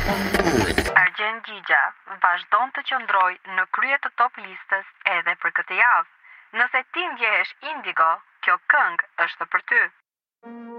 Argjen Gjigja vazhdon të qëndroj në krye të top listës edhe për këtë javë. Nëse ti ndjehesh indigo, kjo këngë është për ty.